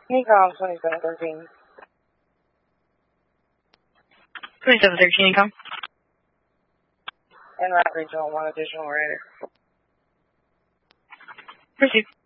Ecom 2713. 2713, Ecom. En route regional, one additional rider. Proceed.